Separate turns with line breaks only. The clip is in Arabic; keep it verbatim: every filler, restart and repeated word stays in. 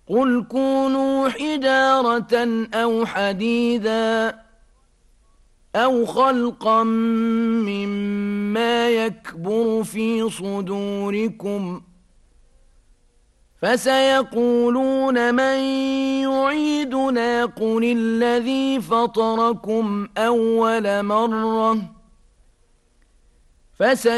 قل كونوا حجارة أو حديدا أو خلقا مما يكبر في صدوركم فسيقولون من يعيدنا قل الذي فطركم أول مرة فسيقولون